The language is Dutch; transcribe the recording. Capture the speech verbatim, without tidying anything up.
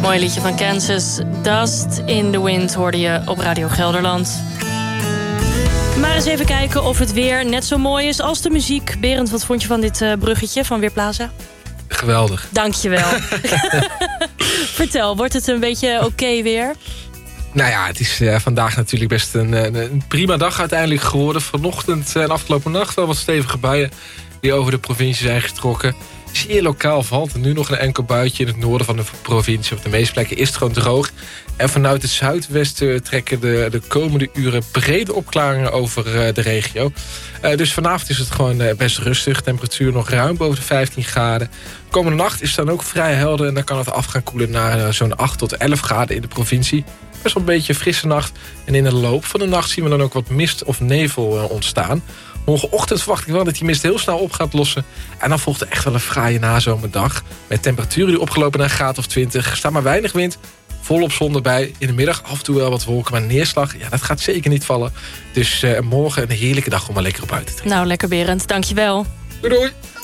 Mooi liedje van Kansas. Dust in the Wind hoorde je op Radio Gelderland. Maar eens even kijken of het weer net zo mooi is als de muziek. Berend, wat vond je van dit uh, bruggetje van Weerplaza? Geweldig. Dankjewel. Vertel, wordt het een beetje oké okay weer? Nou ja, het is uh, vandaag natuurlijk best een, een, een prima dag uiteindelijk geworden. Vanochtend en afgelopen nacht wel wat stevige buien die over de provincie zijn getrokken. Zeer lokaal valt er nu nog een enkel buitje in het noorden van de provincie. Op de meeste plekken is het gewoon droog. En vanuit het zuidwesten trekken de, de komende uren brede opklaringen over uh, de regio. Uh, dus vanavond is het gewoon uh, best rustig. Temperatuur nog ruim boven de vijftien graden. Komende nacht is het dan ook vrij helder. En dan kan het af gaan koelen naar uh, zo'n acht tot elf graden in de provincie. Best wel een beetje een frisse nacht. En in de loop van de nacht zien we dan ook wat mist of nevel uh, ontstaan. Morgenochtend verwacht ik wel dat die mist heel snel op gaat lossen. En dan volgt er echt wel een fraaie nazomerdag. Met temperaturen die opgelopen naar een graad of twintig. Er staat maar weinig wind. Volop zon erbij. In de middag af en toe wel wat wolken. Maar neerslag, ja, dat gaat zeker niet vallen. Dus uh, morgen een heerlijke dag om er lekker op uit te trekken. Nou, lekker Berend. Dankjewel. Doei doei.